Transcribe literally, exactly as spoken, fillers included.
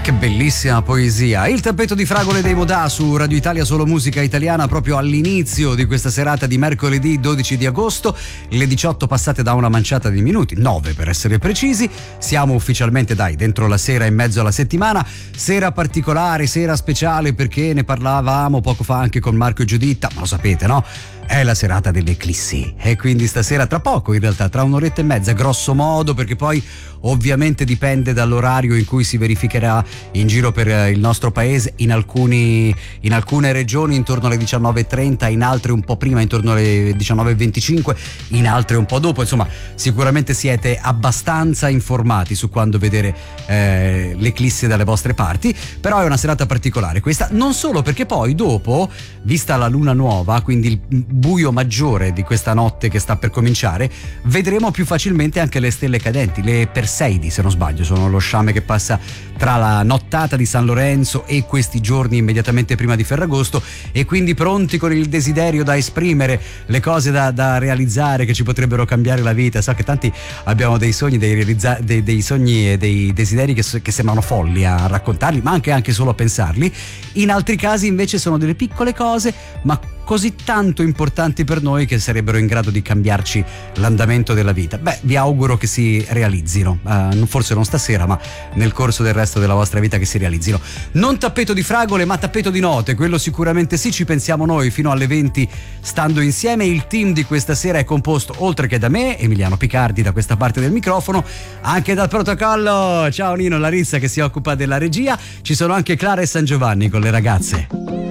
Che bellissima poesia. Il tappeto di fragole dei Modà su Radio Italia, solo musica italiana, proprio all'inizio di questa serata di mercoledì dodici di agosto, le diciotto passate da una manciata di minuti, nove per essere precisi. Siamo ufficialmente, dai, dentro la sera in mezzo alla settimana, sera particolare, sera speciale, perché ne parlavamo poco fa anche con Marco e Giuditta, ma lo sapete, no? È la serata delle eclissi e quindi stasera, tra poco in realtà, tra un'oretta e mezza grosso modo, perché poi ovviamente dipende dall'orario in cui si verificherà in giro per il nostro paese, in alcuni in alcune regioni intorno alle diciannove e trenta, in altre un po' prima intorno alle diciannove e venticinque, in altre un po' dopo. Insomma, sicuramente siete abbastanza informati su quando vedere eh, l'eclissi dalle vostre parti, però è una serata particolare questa, non solo perché poi dopo, vista la luna nuova, quindi il buio maggiore di questa notte che sta per cominciare, vedremo più facilmente anche le stelle cadenti, le Perseidi se non sbaglio, sono lo sciame che passa tra la nottata di San Lorenzo e questi giorni immediatamente prima di Ferragosto, e quindi pronti con il desiderio da esprimere, le cose da, da realizzare che ci potrebbero cambiare la vita. So che tanti abbiamo dei sogni, dei, realizza- dei, dei sogni e dei desideri che, che sembrano folli a raccontarli, ma anche, anche solo a pensarli. In altri casi invece sono delle piccole cose, ma così tanto importanti per noi, che sarebbero in grado di cambiarci l'andamento della vita. Beh, vi auguro che si realizzino, uh, forse non stasera, ma nel corso del resto della vostra vita che si realizzino. Non tappeto di fragole, ma tappeto di note, quello sicuramente sì, ci pensiamo noi fino alle venti stando insieme. Il team di questa sera è composto, oltre che da me, Emiliano Picardi da questa parte del microfono, anche dal protocollo, ciao Nino Larissa che si occupa della regia, ci sono anche Clara e San Giovanni con le ragazze.